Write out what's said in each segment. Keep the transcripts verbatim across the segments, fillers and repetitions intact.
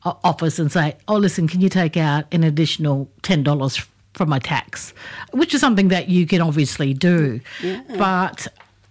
o- office and say, oh, listen, can you take out an additional ten dollars from my tax, which is something that you can obviously do. Yeah. But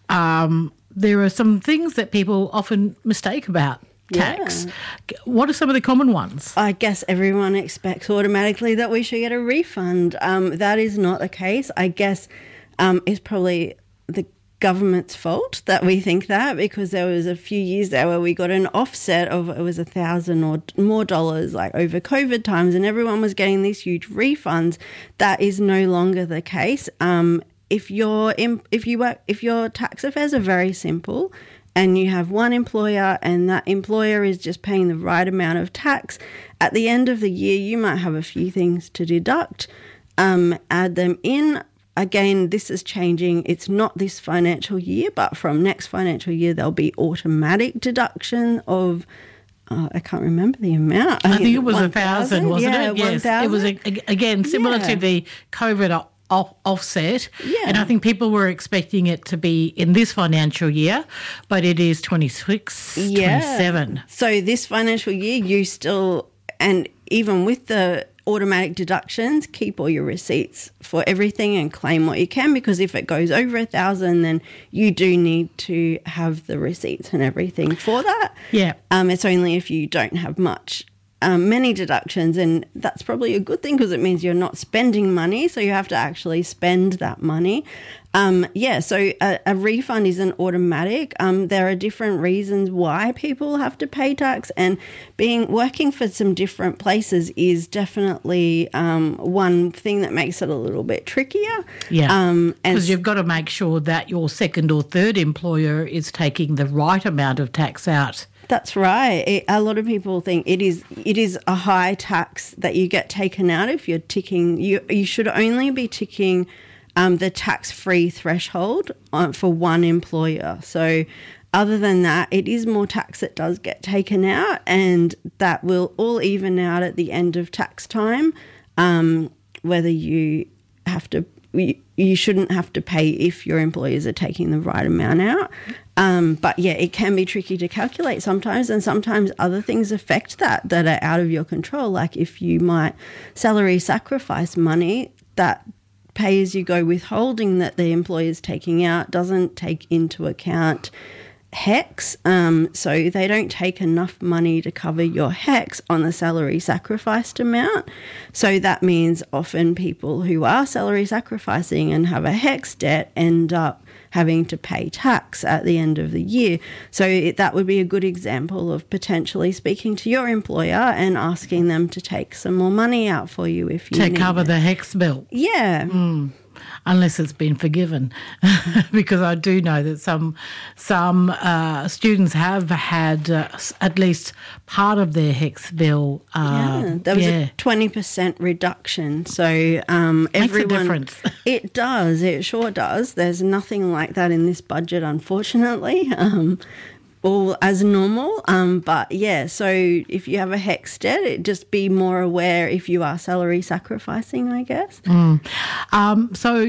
um, there are some things that people often mistake about tax. Yeah. What are some of the common ones? I guess everyone expects automatically that we should get a refund. Um, that is not the case. I guess um, it's probably the government's fault that we think that, because there was a few years there where we got an offset of it was a thousand or more dollars like over COVID times, and everyone was getting these huge refunds. That is no longer the case. Um, if your if you work if your tax affairs are very simple and you have one employer and that employer is just paying the right amount of tax, at the end of the year you might have a few things to deduct, um, add them in. Again, this is changing. It's not this financial year, but from next financial year, there'll be automatic deduction of, uh, I can't remember the amount. I, I think it was a thousand, wasn't yeah, it? Yes. one thousand. It was, a, again, similar yeah. to the COVID off, offset. Yeah. And I think people were expecting it to be in this financial year, but it is twenty-six, yeah. twenty-seven. So this financial year, you still, and even with the automatic deductions, keep all your receipts for everything and claim what you can, because if it goes over a thousand, then you do need to have the receipts and everything for that. Yeah. Um, it's only if you don't have much, um, many deductions, and that's probably a good thing because it means you're not spending money, so you have to actually spend that money. Um, yeah, so a, a refund isn't automatic. Um, there are different reasons why people have to pay tax, and being working for some different places is definitely um, one thing that makes it a little bit trickier. Yeah, um, because you've got to make sure that your second or third employer is taking the right amount of tax out. That's right. It, a lot of people think it is it is a high tax that you get taken out if you're ticking. You you should only be ticking Um, the tax-free threshold on, for one employer. So other than that, it is more tax that does get taken out, and that will all even out at the end of tax time, um, whether you have to, you, you shouldn't have to pay if your employers are taking the right amount out. Um, but yeah, it can be tricky to calculate sometimes, and sometimes other things affect that that are out of your control. Like if you might salary sacrifice money, that pay-as-you-go withholding that the employer is taking out doesn't take into account HECS, um, so they don't take enough money to cover your HECS on the salary sacrificed amount. So that means often people who are salary sacrificing and have a HECS debt end up having to pay tax at the end of the year. So it, that would be a good example of potentially speaking to your employer and asking them to take some more money out for you if you to need cover it. the HECS bill. Yeah. Mm. Unless it's been forgiven, because I do know that some some uh, students have had uh, at least part of their HECS bill. Uh, yeah, there was yeah. a twenty percent reduction. So um, Makes everyone, a difference. It does. It sure does. There's nothing like that in this budget, unfortunately. Um, all as normal. Um, but yeah, so if you have a HECS debt, it just be more aware if you are salary sacrificing, I guess. Mm. Um, so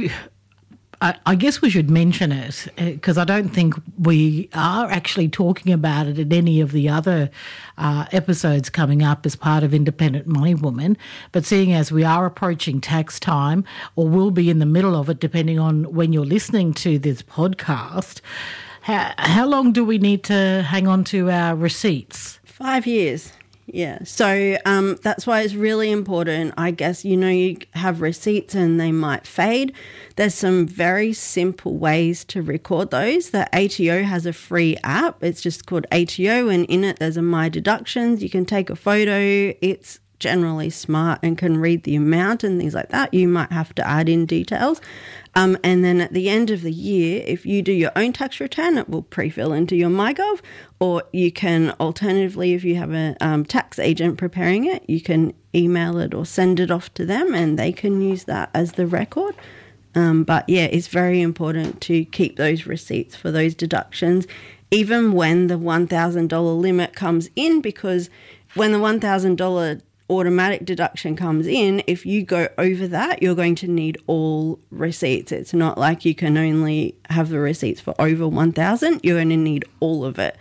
I, I guess we should mention it because I don't think we are actually talking about it in any of the other uh, episodes coming up as part of Independent Money Woman. But seeing as we are approaching tax time, or will be in the middle of it depending on when you're listening to this podcast, How, how long do we need to hang on to our receipts? Five years. Yeah. So um, that's why it's really important. I guess, you know, you have receipts and they might fade. There's some very simple ways to record those. The A T O has a free app. It's just called A T O, and in it there's a My Deductions. You can take a photo. It's generally smart and can read the amount and things like that. You might have to add in details. Um, and then at the end of the year, if you do your own tax return, it will pre-fill into your MyGov, or you can alternatively, if you have a um, tax agent preparing it, you can email it or send it off to them and they can use that as the record. Um, but yeah, it's very important to keep those receipts for those deductions, even when the one thousand dollars limit comes in, because when the one thousand dollars automatic deduction comes in, if you go over that, you're going to need all receipts. It's not like you can only have the receipts for over one thousand. You're going to need all of it.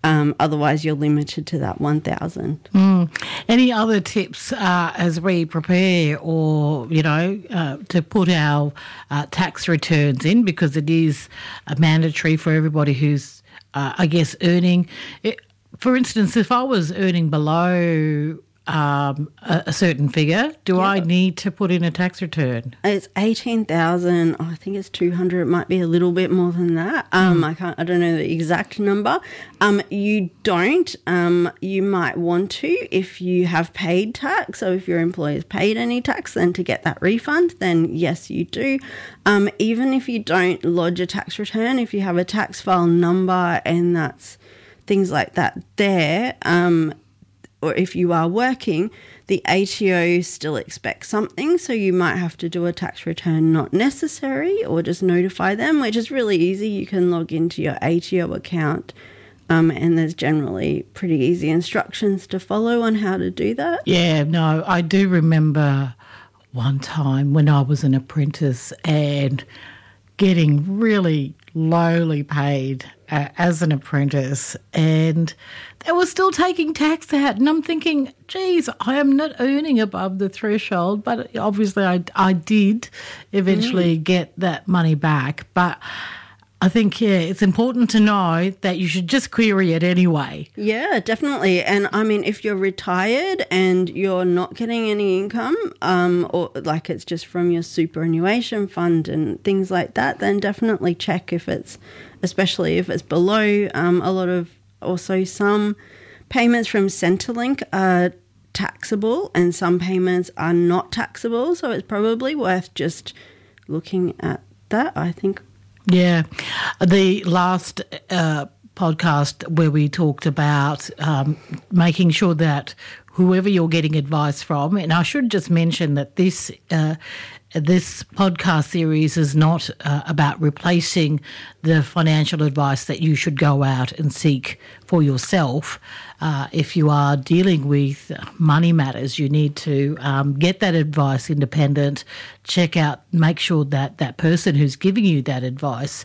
Um, otherwise, you're limited to that one thousand. Mm. Any other tips uh, as we prepare, or you know, uh, to put our uh, tax returns in, because it is uh, mandatory for everybody who's, uh, I guess, earning. It, for instance, if I was earning below um, a, a certain figure, do yeah. I need to put in a tax return? It's eighteen thousand. Oh, I think it's two hundred. It might be a little bit more than that. Um, mm. I can't. I don't know the exact number. Um, you don't. Um, you might want to if you have paid tax. So if your employer's paid any tax, then to get that refund, then yes, you do. Um, even if you don't lodge a tax return, if you have a tax file number and that's things like that there. Um, or if you are working, the A T O still expects something, so you might have to do a tax return not necessary or just notify them, which is really easy. You can log into your A T O account um, and there's generally pretty easy instructions to follow on how to do that. Yeah, no, I do remember one time when I was an apprentice and getting really lowly paid uh, as an apprentice, and they were still taking tax out, and I'm thinking, geez, I am not earning above the threshold, but obviously I, I did eventually mm. get that money back. But I think, yeah, it's important to know that you should just query it anyway. Yeah, definitely. And I mean, if you're retired and you're not getting any income, um, or like it's just from your superannuation fund and things like that, then definitely check if it's, especially if it's below. Um, a lot of, also some payments from Centrelink are taxable and some payments are not taxable. So it's probably worth just looking at that, I think. Yeah. The last uh, podcast where we talked about um, making sure that whoever you're getting advice from, and I should just mention that this uh, this podcast series is not uh, about replacing the financial advice that you should go out and seek for yourself. Uh, if you are dealing with money matters, you need to um, get that advice independent, check out, make sure that that person who's giving you that advice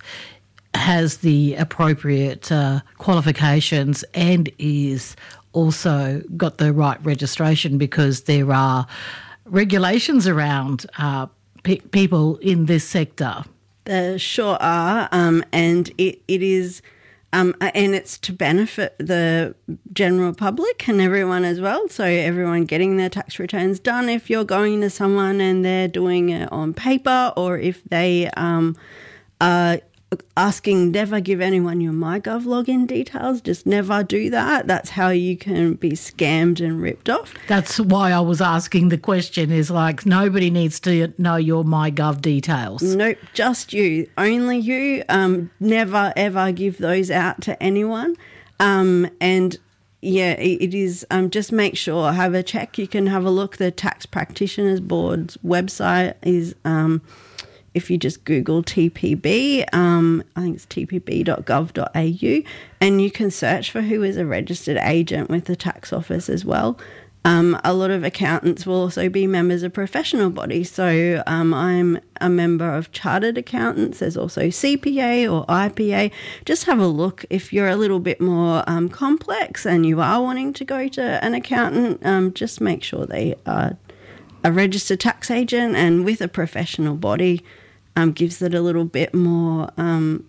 has the appropriate uh, qualifications and is also got the right registration, because there are regulations around uh, pe- people in this sector. There sure are, um, and it, it is... Um, and it's to benefit the general public and everyone as well. So everyone getting their tax returns done, if you're going to someone and they're doing it on paper, or if they um, are asking, never give anyone your MyGov login details. Just never do that. That's how you can be scammed and ripped off. That's why I was asking the question, is like, nobody needs to know your MyGov details. Nope, just you. Only you. Um, never, ever give those out to anyone. Um, and yeah, it, it is, um, just make sure, have a check. You can have a look. The Tax Practitioners Board's website is... Um, if you just Google T P B, um, I think it's t p b dot gov dot a u, and you can search for who is a registered agent with the tax office as well. Um, a lot of accountants will also be members of professional bodies. So um, I'm a member of Chartered Accountants. There's also C P A or I P A. Just have a look. If you're a little bit more um, complex and you are wanting to go to an accountant, um, just make sure they are a registered tax agent and with a professional body. Um, gives it a little bit more, um,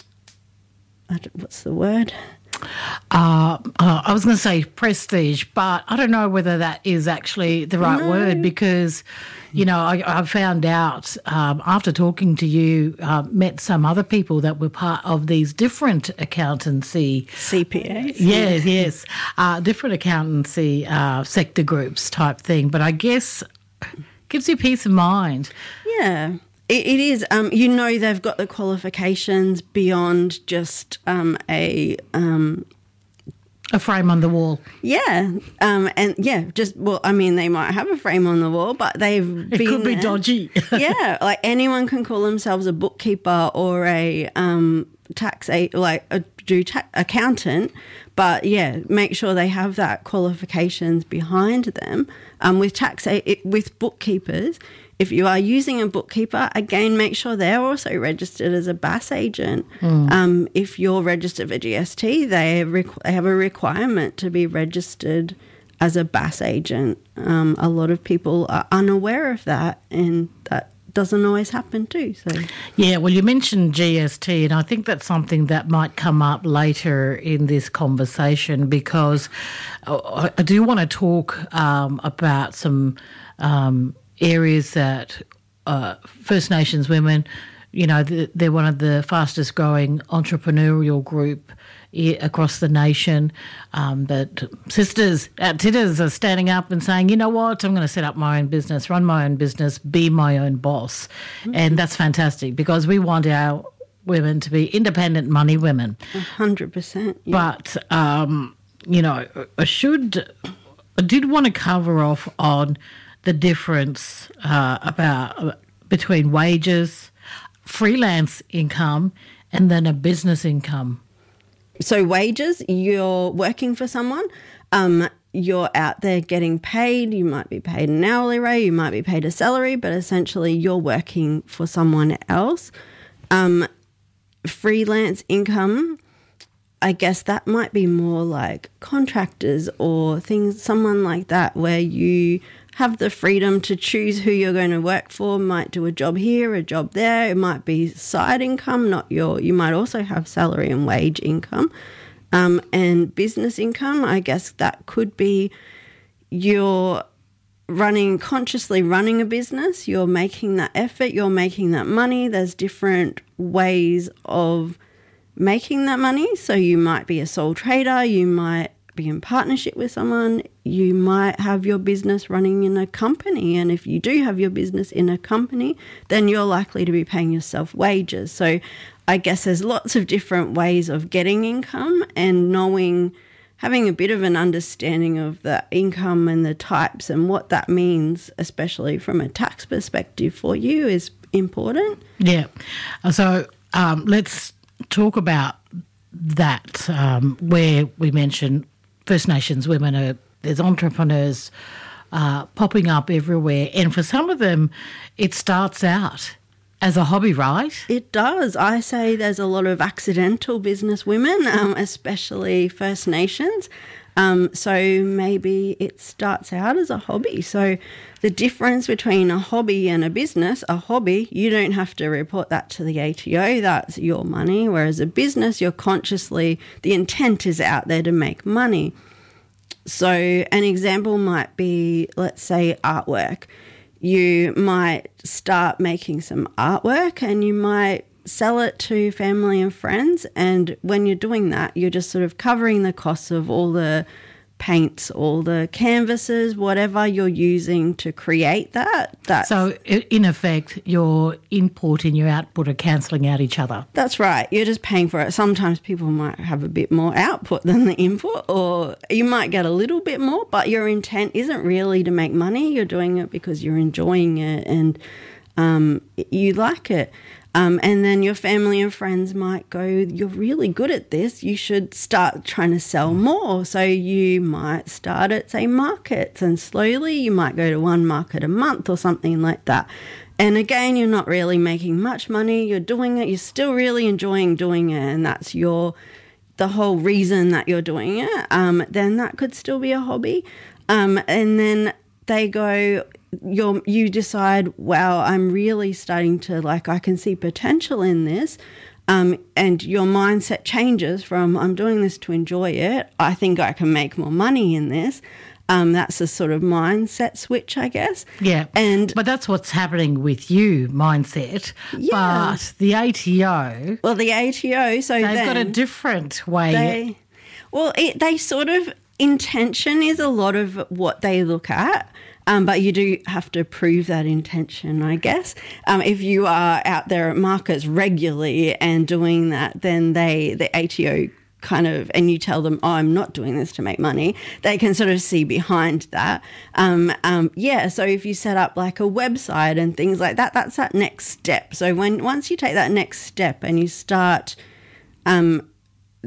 I don't, what's the word? Uh, uh, I was going to say prestige, but I don't know whether that is actually the right No. word, because, you know, I, I found out um, after talking to you, uh, met some other people that were part of these different accountancy. C P As. Yes, yes, uh, different accountancy uh, sector groups type thing, but I guess gives you peace of mind. Yeah. It, it is. Um, you know, they've got the qualifications beyond just um, a... Um, a frame on the wall. Yeah. Um, and, yeah, just, well, I mean, they might have a frame on the wall, but they've it been... It could be there. dodgy. Yeah. Like, anyone can call themselves a bookkeeper or a um, tax... A, like, a do ta- accountant, But yeah, make sure they have that qualifications behind them. Um, with tax, it, with bookkeepers, if you are using a bookkeeper, again, make sure they're also registered as a B A S agent. Mm. Um, if you're registered for G S T, they, requ- they have a requirement to be registered as a B A S agent. Um, a lot of people are unaware of that, and that doesn't always happen too. So yeah, well, you mentioned G S T, and I think that's something that might come up later in this conversation, because I do want to talk um, about some um, areas that uh, First Nations women, you know, they're one of the fastest growing entrepreneurial group across the nation. Um, but sisters at Titters are standing up and saying, you know what, I'm going to set up my own business, run my own business, be my own boss. Mm-hmm. And that's fantastic, because we want our women to be independent money women. one hundred percent. Yeah. But, um, you know, I should, I did want to cover off on the difference uh, about uh, between wages, freelance income, and then a business income. So wages, you're working for someone, um, you're out there getting paid, you might be paid an hourly rate, you might be paid a salary, but essentially you're working for someone else. Um, freelance income, I guess that might be more like contractors or things, someone like that, where you have the freedom to choose who you're going to work for, might do a job here, a job there. It might be side income, not your, you might also have salary and wage income. Um, and business income, I guess that could be you're running, consciously running a business, you're making that effort, you're making that money. There's different ways of making that money. So you might be a sole trader, you might be in partnership with someone, you might have your business running in a company, and if you do have your business in a company, then you're likely to be paying yourself wages. So I guess there's lots of different ways of getting income, and knowing, having a bit of an understanding of the income and the types and what that means, especially from a tax perspective for you, is important. Yeah. So um, let's talk about that, um, where we mentioned First Nations women are, there's entrepreneurs uh, popping up everywhere. And for some of them, it starts out as a hobby, right? It does. I say there's a lot of accidental business women, um, especially First Nations. Um, so maybe it starts out as a hobby. So the difference between a hobby and a business, a hobby, you don't have to report that to the A T O, that's your money. Whereas a business, you're consciously, the intent is out there to make money. So an example might be, let's say, artwork. You might start making some artwork and you might sell it to family and friends, and when you're doing that, you're just sort of covering the costs of all the paints, all the canvases, whatever you're using to create that. That's, so in effect, your input and your output are cancelling out each other. That's right. You're just paying for it. Sometimes people might have a bit more output than the input, or you might get a little bit more, but your intent isn't really to make money. You're doing it because you're enjoying it and um, you like it. Um, and then your family and friends might go, you're really good at this, you should start trying to sell more. So you might start at, say, markets, and slowly you might go to one market a month or something like that. And again, you're not really making much money, you're doing it, you're still really enjoying doing it, and that's your the whole reason that you're doing it. Um, then that could still be a hobby. Um, and then they go... You're, you decide, wow, I'm really starting to, like, I can see potential in this, um, and your mindset changes from, I'm doing this to enjoy it, I think I can make more money in this. Um, that's a sort of mindset switch, I guess. Yeah, and but that's what's happening with you, mindset. Yeah. But the A T O... Well, the A T O, so they've then... got a different way... They, well, it, they sort of... Intention is a lot of what they look at. Um, but you do have to prove that intention, I guess. Um, if you are out there at markets regularly and doing that, then they, the A T O kind of, and you tell them, oh, I'm not doing this to make money, they can sort of see behind that. Um, um, yeah, so if you set up like a website and things like that, that's that next step. So when once you take that next step and you start um,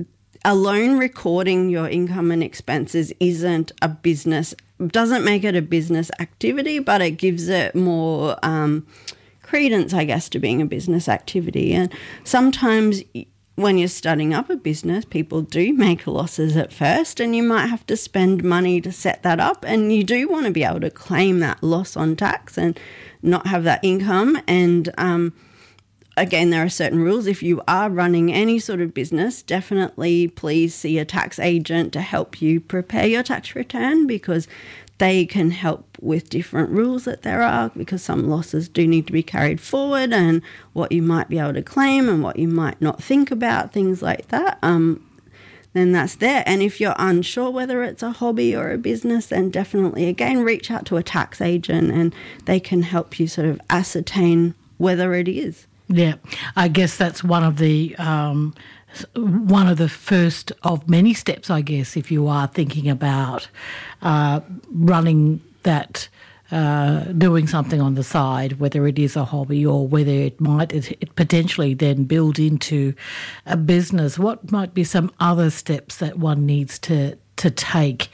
alone recording your income and expenses isn't a business, doesn't make it a business activity, but it gives it more um, credence, I guess, to being a business activity. And sometimes when you're starting up a business, people do make losses at first, and you might have to spend money to set that up, and you do want to be able to claim that loss on tax and not have that income. And um again, there are certain rules. If you are running any sort of business, definitely please see a tax agent to help you prepare your tax return, because they can help with different rules that there are, because some losses do need to be carried forward, and what you might be able to claim and what you might not think about, things like that. Um, then that's there. And if you're unsure whether it's a hobby or a business, then definitely, again, reach out to a tax agent and they can help you sort of ascertain whether it is. Yeah, I guess that's one of the um, one of the first of many steps, I guess, if you are thinking about uh, running that, uh, doing something on the side, whether it is a hobby or whether it might it, it potentially then build into a business. What might be some other steps that one needs to, to take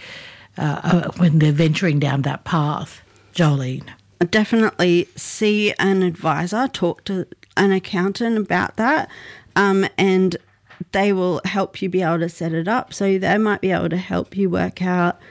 uh, when they're venturing down that path, Jolene? Definitely see an advisor, talk to an accountant about that, um, and they will help you be able to set it up. So they might be able to help you work out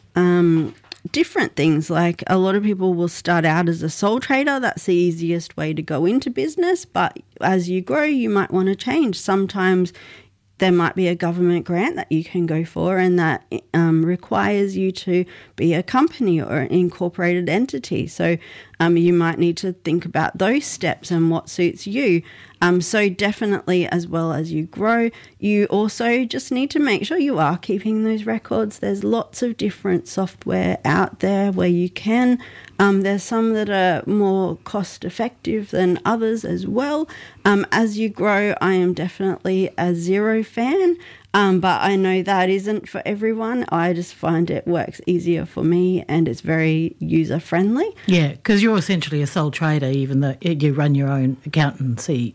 um, different things. Like a lot of people will start out as a sole trader. That's the easiest way to go into business. But as you grow, you might want to change. Sometimes there might be a government grant that you can go for, and that um, requires you to be a company or an incorporated entity. So um, you might need to think about those steps and what suits you. Um, so definitely, as well as you grow, you also just need to make sure you are keeping those records. There's lots of different software out there where you can. Um, there's some that are more cost effective than others as well. Um, as you grow, I am definitely a Xero fan, um, but I know that isn't for everyone. I just find it works easier for me, and it's very user friendly. Yeah, because you're essentially a sole trader, even though you run your own accountancy.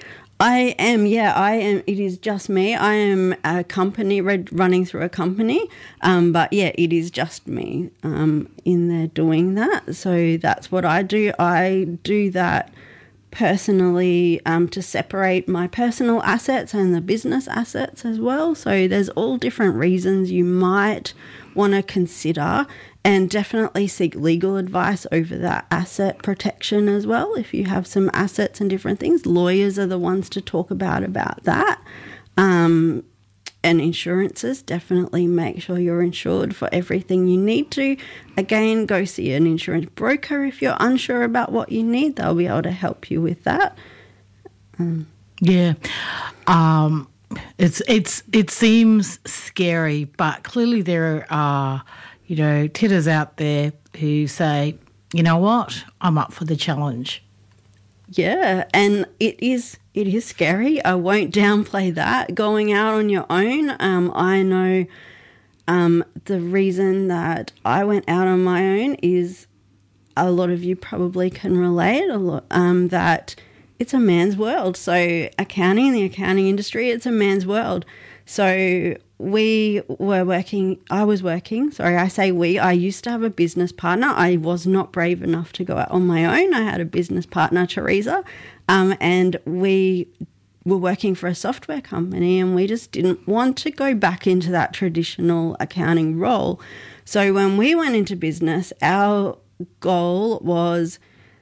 I am, yeah, I am. It is just me. I am a company, running through a company, um, but yeah, it is just me um, in there doing that. So that's what I do. I do that personally um, to separate my personal assets and the business assets as well. So there's all different reasons you might want to consider, and definitely seek legal advice over that asset protection as well. If you have some assets and different things, lawyers are the ones to talk about about that. Um, and insurances, definitely make sure you're insured for everything you need to. Again, go see an insurance broker if you're unsure about what you need. They'll be able to help you with that. Um, yeah. Um, it's it's it seems scary, but clearly there are, you know, titters out there who say, you know what, I'm up for the challenge. Yeah, and it is it is scary. I won't downplay that. Going out on your own, um, I know um, the reason that I went out on my own is a lot of you probably can relate a lot, um, that it's a man's world. So accounting, the accounting industry, it's a man's world. So we were working, I was working, sorry, I say we, I used to have a business partner. I was not brave enough to go out on my own. I had a business partner, Teresa, um, and we were working for a software company, and we just didn't want to go back into that traditional accounting role. So when we went into business, our goal was,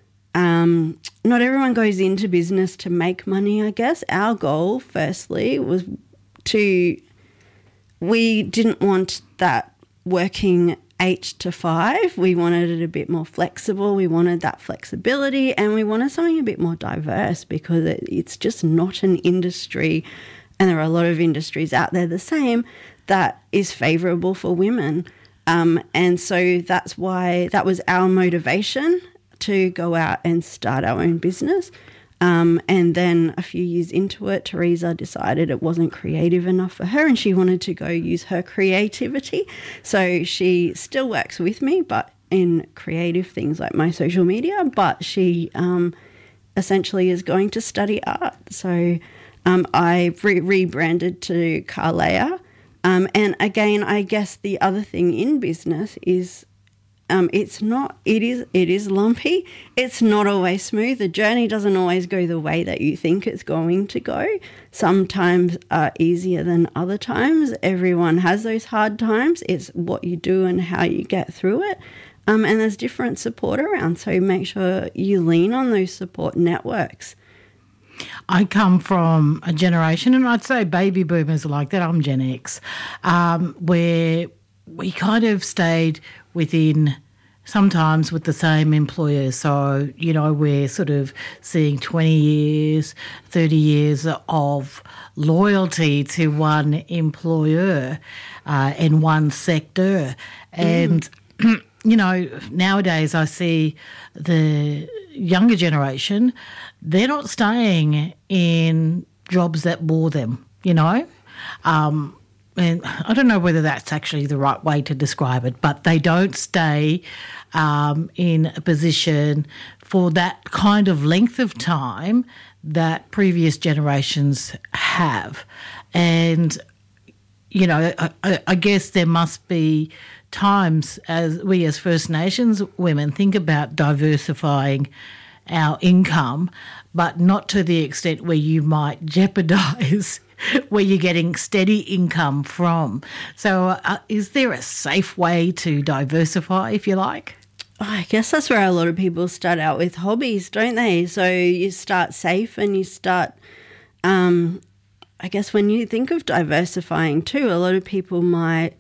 um, not everyone goes into business to make money, I guess. Our goal, firstly, was to, we didn't want that working eight to five. We wanted it a bit more flexible. We wanted that flexibility, and we wanted something a bit more diverse, because it, it's just not an industry, and there are a lot of industries out there the same, that is favourable for women. Um, and so that's why that was our motivation to go out and start our own business. Um, and then a few years into it, Teresa decided it wasn't creative enough for her, and she wanted to go use her creativity. So she still works with me, but in creative things like my social media, but she um, essentially is going to study art. So Um, I re- rebranded to Carlea. Um, and again, I guess the other thing in business is Um, it's not, it is, it is lumpy. It's not always smooth. The journey doesn't always go the way that you think it's going to go. Sometimes are easier than other times. Everyone has those hard times. It's what you do and how you get through it. Um, and there's different support around. So make sure you lean on those support networks. I come from a generation, and I'd say baby boomers are like that. I'm Gen X, um, where we kind of stayed within, sometimes with the same employer. So, you know, we're sort of seeing twenty years, thirty years of loyalty to one employer uh, in one sector. And, mm. you know, nowadays I see the younger generation, they're not staying in jobs that bore them, you know. Um And I don't know whether that's actually the right way to describe it, but they don't stay um, in a position for that kind of length of time that previous generations have. And, you know, I, I guess there must be times as we as First Nations women think about diversifying our income, but not to the extent where you might jeopardise where you're getting steady income from. So uh, is there a safe way to diversify, if you like? I guess that's where a lot of people start out with hobbies, don't they? So you start safe and you start, um, I guess when you think of diversifying too, a lot of people might,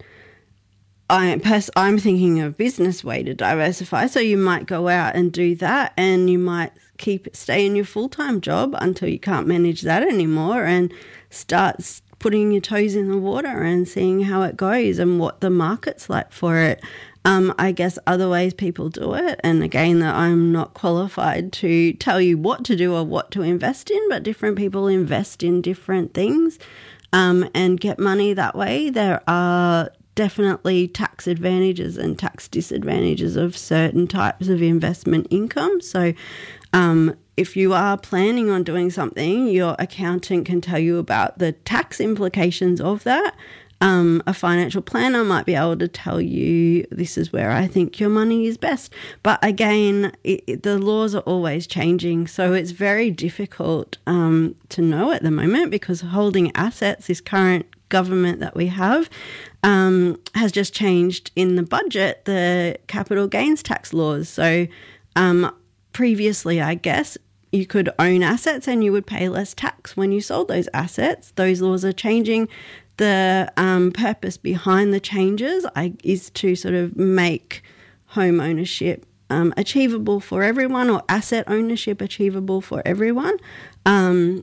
I, pers- I'm thinking of a business way to diversify. So you might go out and do that, and you might keep stay in your full-time job until you can't manage that anymore, and start putting your toes in the water and seeing how it goes and what the market's like for it. Um, I guess other ways people do it, and again, that I'm not qualified to tell you what to do or what to invest in, but different people invest in different things um, and get money that way. There are definitely tax advantages and tax disadvantages of certain types of investment income. So um, if you are planning on doing something, your accountant can tell you about the tax implications of that. Um, a financial planner might be able to tell you this is where I think your money is best. But again, it, it, the laws are always changing, so it's very difficult um, to know at the moment, because holding assets, this current government that we have, um, has just changed in the budget the capital gains tax laws. So um, previously, I guess, you could own assets and you would pay less tax when you sold those assets. Those laws are changing. The um, purpose behind the changes I, is to sort of make home ownership um, achievable for everyone, or asset ownership achievable for everyone, um,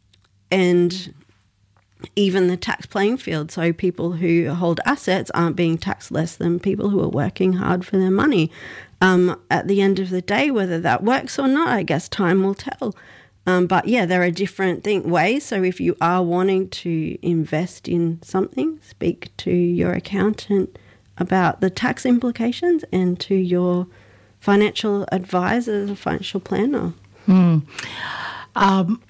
and even the tax playing field. So people who hold assets aren't being taxed less than people who are working hard for their money. Um, at the end of the day, whether that works or not, I guess time will tell. Um, but yeah, there are different thing, ways. So if you are wanting to invest in something, speak to your accountant about the tax implications, and to your financial advisor, financial planner. Mm. Um,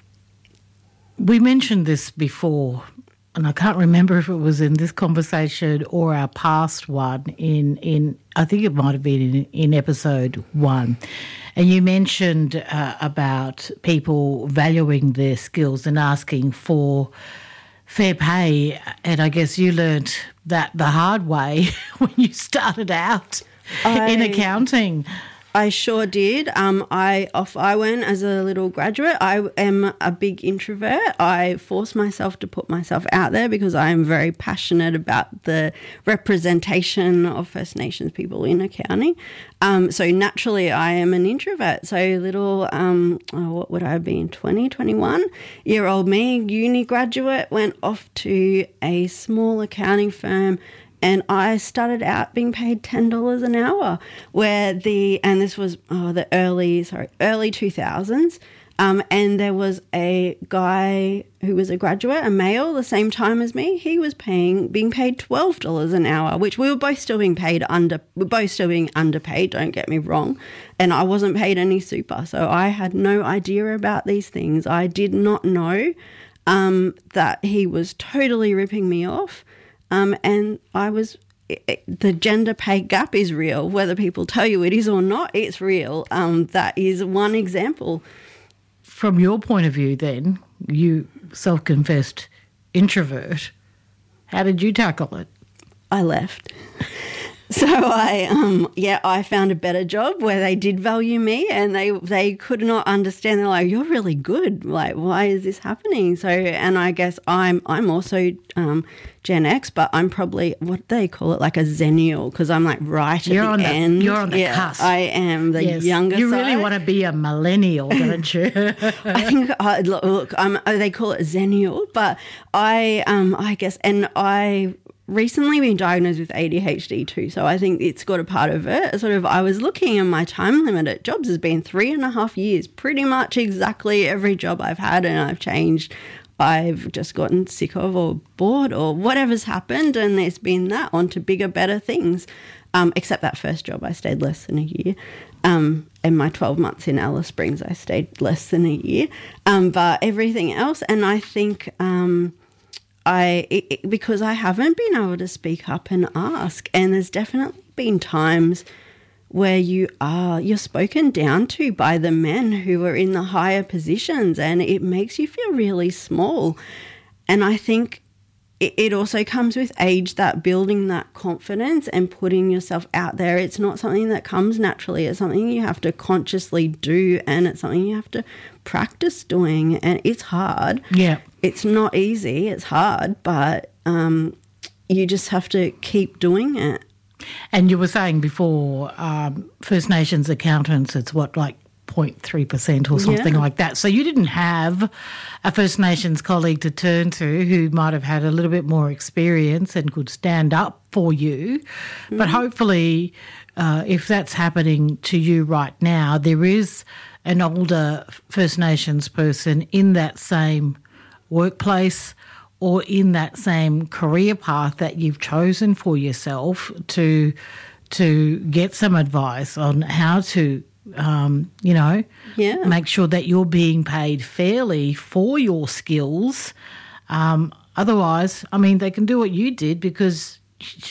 we mentioned this before, and I can't remember if it was in this conversation or our past one in, in I think it might have been in, in episode one. And you mentioned uh, about people valuing their skills and asking for fair pay. And I guess you learnt that the hard way when you started out I, in accounting. I sure did. Um, I off I went as a little graduate. I am a big introvert. I force myself to put myself out there because I am very passionate about the representation of First Nations people in accounting. Um, so naturally, I am an introvert. So little, um, oh, what would I have been, twenty, twenty-one-year-old me, uni graduate, went off to a small accounting firm. And I started out being paid ten dollars an hour, where the, and this was oh, the early, sorry, early two thousands. Um, and there was a guy who was a graduate, a male, the same time as me. He was paying, being paid twelve dollars an hour, which we were both still being paid under, we're both still being underpaid, don't get me wrong. And I wasn't paid any super. So I had no idea about these things. I did not know um, that he was totally ripping me off. Um, and I was, it, the gender pay gap is real. Whether people tell you it is or not, it's real. Um, that is one example. From your point of view then, you self-confessed introvert, how did you tackle it? I left. So I, um, yeah, I found a better job where they did value me, and they they could not understand. They're like, "You're really good. Like, why is this happening?" So, and I guess I'm I'm also um, Gen X, but I'm probably what they call it, like a Zennial, because I'm like right you're at the on end. The, you're on the yeah, cusp. I am the yes. younger You side. really want to be a millennial, don't you? I think I, look, look I'm, they call it Zennial, but I um I guess, and I. recently been diagnosed with A D H D too, so I think it's got a part of it. Sort of, I was looking, and my time limit at jobs has been three and a half years, pretty much exactly every job I've had, and I've changed. I've just gotten sick of or bored or whatever's happened, and there's been that on to bigger, better things. Um, except that first job, I stayed less than a year. Um, and my twelve months in Alice Springs, I stayed less than a year. Um, but everything else, and I think... Um, I it, it, because I haven't been able to speak up and ask, and there's definitely been times where you are you're spoken down to by the men who are in the higher positions, and it makes you feel really small. And I think it, it also comes with age, that building that confidence and putting yourself out there. It's not something that comes naturally. It's something you have to consciously do, and it's something you have to practice doing, and it's hard. Yeah. It's not easy, it's hard, but um, you just have to keep doing it. And you were saying before, um, First Nations accountants, it's what, like zero point three percent or something Yeah. like that. So you didn't have a First Nations colleague to turn to who might have had a little bit more experience and could stand up for you. Mm-hmm. But hopefully, uh, if that's happening to you right now, there is an older First Nations person in that same workplace or in that same career path that you've chosen for yourself to to get some advice on how to, um, you know, yeah. make sure that you're being paid fairly for your skills. Um, otherwise, I mean, they can do what you did because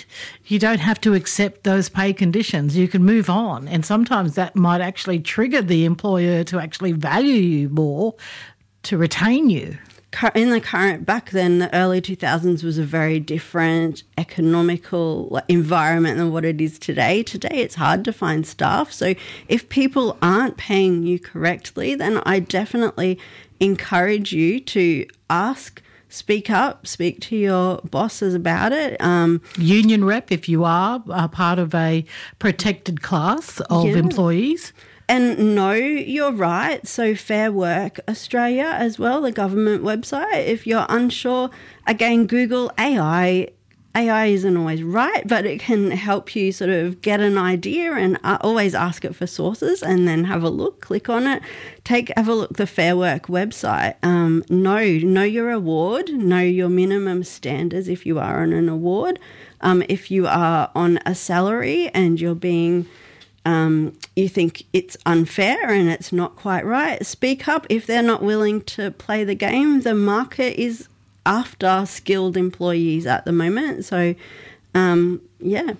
you don't have to accept those pay conditions. You can move on, and sometimes that might actually trigger the employer to actually value you more, to retain you. In the current, back then, the early two thousands was a very different economical environment than what it is today. Today, it's hard to find staff. So if people aren't paying you correctly, then I definitely encourage you to ask, speak up, speak to your bosses about it. Um, Union rep, if you are a part of a protected class of yeah. employees. And know your rights. So Fair Work Australia as well, the government website. If you're unsure, again, Google A I. A I isn't always right, but it can help you sort of get an idea, and uh, always ask it for sources and then have a look, click on it. Take, have a look, the Fair Work website. Um, know, know your award, know your minimum standards if you are on an award. Um, if you are on a salary and you're being... Um, you think it's unfair and it's not quite right, speak up. If they're not willing to play the game, the market is after skilled employees at the moment. So, um, yeah.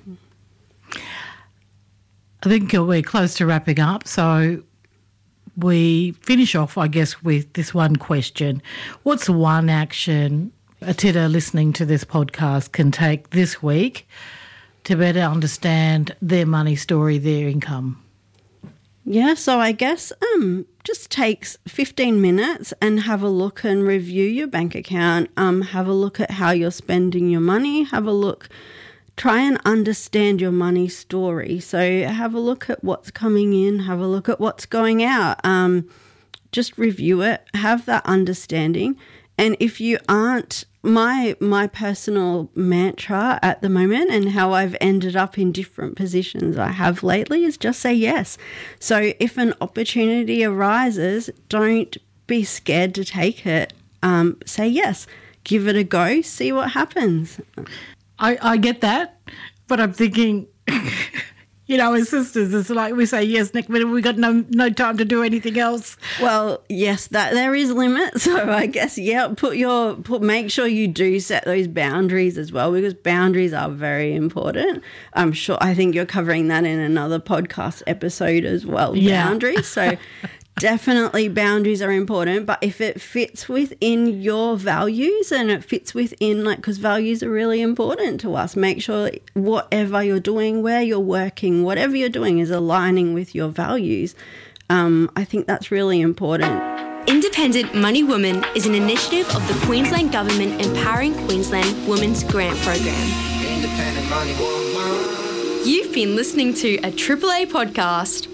I think we're close to wrapping up. So we finish off, I guess, with this one question. What's one action a tidder listening to this podcast can take this week to better understand their money story, their income? Yeah, so I guess um, just takes fifteen minutes and have a look and review your bank account. Um, have a look at how you're spending your money. Have a look, try and understand your money story. So have a look at what's coming in. Have a look at what's going out. Um, just review it. Have that understanding. And if you aren't, my my personal mantra at the moment and how I've ended up in different positions I have lately is just say yes. So if an opportunity arises, don't be scared to take it. Um, say yes. Give it a go. See what happens. I, I get that, but I'm thinking You know, as sisters, it's like we say, yes, Nick, but we've got no no time to do anything else. Well, yes, that there is limits. So I guess, yeah, put your put make sure you do set those boundaries as well, because boundaries are very important. I'm sure I think you're covering that in another podcast episode as well. Yeah. Boundaries. So definitely boundaries are important, but if it fits within your values and it fits within, like, because values are really important to us, make sure whatever you're doing, where you're working, whatever you're doing is aligning with your values. Um, I think that's really important. Independent Money Woman is an initiative of the Queensland Government Empowering Queensland Women's Grant Program. Independent Money Woman. You've been listening to a Triple A podcast.